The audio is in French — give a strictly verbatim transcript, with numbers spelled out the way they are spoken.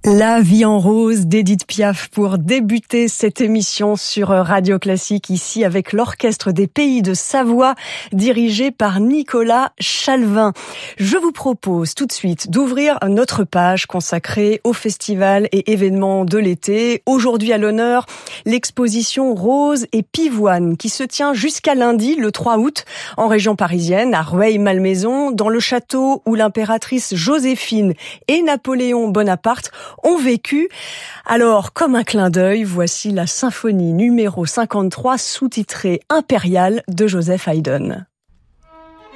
La vie en rose d'Édith Piaf pour débuter cette émission sur Radio Classique, ici avec l'Orchestre des Pays de Savoie, dirigé par Nicolas Chalvin. Je vous propose tout de suite d'ouvrir notre page consacrée aux festivals et événements de l'été. Aujourd'hui à l'honneur, l'exposition Rose et Pivoine qui se tient jusqu'à lundi, le trois août, en région parisienne, à Rueil-Malmaison, dans le château où l'impératrice Joséphine et Napoléon Bonaparte ont vécu. Alors, comme un clin d'œil, voici la symphonie numéro cinquante-trois sous-titrée Impériale de Joseph Haydn.